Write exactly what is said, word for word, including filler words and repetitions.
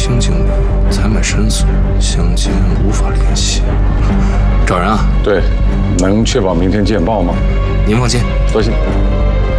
厅经理才买深锁，相见无法联系。找人啊？ 对，能确保明天见报吗？ 您放心， 多谢。